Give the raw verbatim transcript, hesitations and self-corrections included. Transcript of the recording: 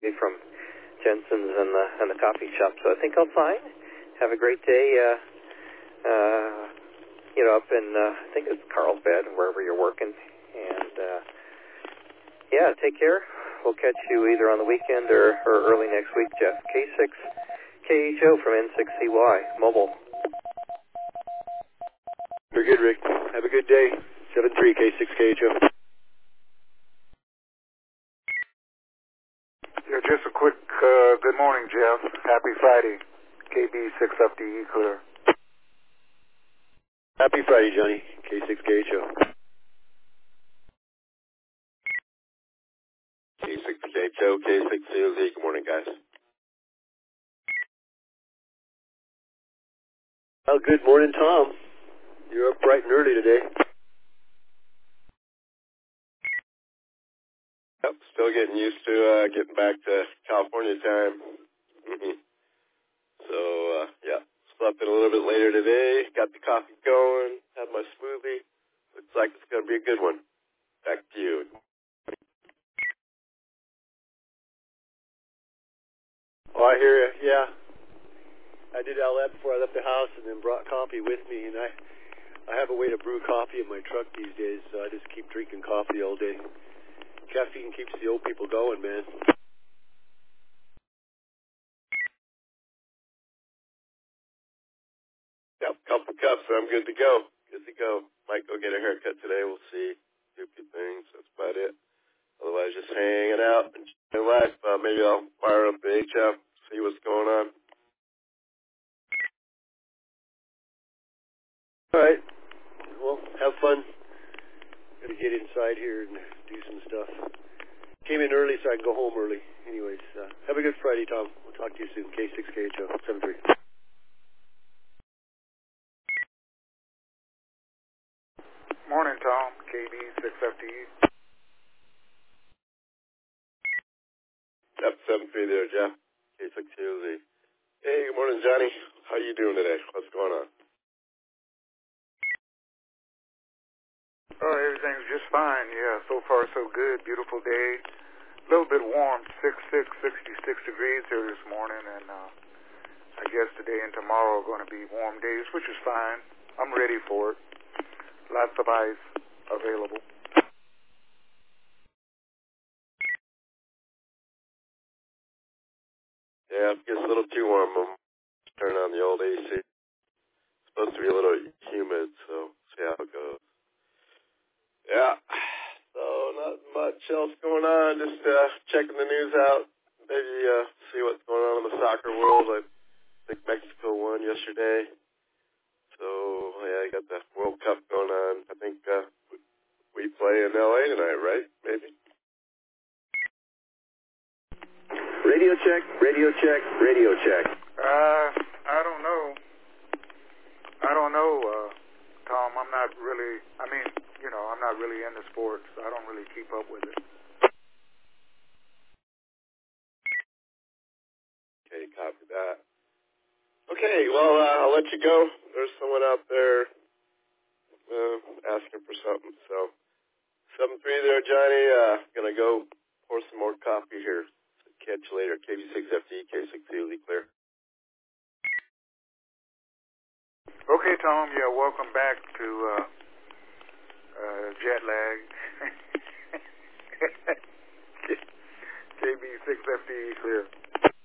from Jensen's and the, and the coffee shop, so I think I'll fine. Have a great day, uh, uh, you know, up in, uh, I think it's Carlsbad, wherever you're working. And, uh, yeah, take care. We'll catch you either on the weekend or, or early next week, Jeff. K six K H O from N six C Y, mobile. Very good, Rick. Have a good day. seven three K six K H O. Yeah, just a quick uh, good morning, Jeff. Happy Friday. K B six F D E clear. Happy Friday, Johnny. K six K H O. K six K H O, K six C O Z. Good morning, guys. Well, good morning, Tom. You're up bright and early today. Yep, still getting used to uh, getting back to California time. Mm-hmm. So, uh, yeah, slept in a little bit later today, got the coffee going, had my smoothie. Looks like it's going to be a good one. Back to you. Oh, I hear you, yeah. I did all that before I left the house and then brought coffee with me, and I, I have a way to brew coffee in my truck these days, so I just keep drinking coffee all day. Caffeine keeps the old people going, man. Yep, couple cups, I'm good to go. Good to go. Might go get a haircut today. We'll see. Do a few things. That's about it. Otherwise, just hanging out and enjoying life. Uh, maybe I'll fire up the H F, see what's going on. All right. Well, have fun. Got to get inside here and do some stuff. Came in early so I can go home early. Anyways, uh, have a good Friday, Tom. We'll talk to you soon. K six K H O, seven three. Morning, Tom. K B six F D E. Yep, seven three there, Jeff. K six C O Z. Hey, good morning, Johnny. How you doing today? What's going on? Oh, everything's just fine. Yeah, so far so good. Beautiful day. A little bit warm, six six, sixty-six degrees here this morning, and uh, I guess today and tomorrow are going to be warm days, which is fine. I'm ready for it. Lots of ice available. Yeah, it gets a little too warm. I'm turning on the old A C. It's supposed to be a little humid, so see how it goes. Yeah, so not much else going on. Just uh, checking the news out. Maybe uh, see what's going on in the soccer world. I think Mexico won yesterday. So, yeah, I got the World Cup going on. I think uh, we play in L A tonight, right? Maybe. Radio check, radio check, radio check. Uh, I don't know. I don't know, uh, Tom. I'm not really, I mean, you know, I'm not really into sports. I don't really keep up with it. Okay, copy that. Okay, well, uh, I'll let you go. There's someone out there uh, asking for something. So, seven three there, Johnny. Uh, gonna go pour some more coffee here. So catch you later. K B six F D, K six C O Z clear. Okay, Tom. Yeah, welcome back to uh, uh, jet lag. K B six F D clear.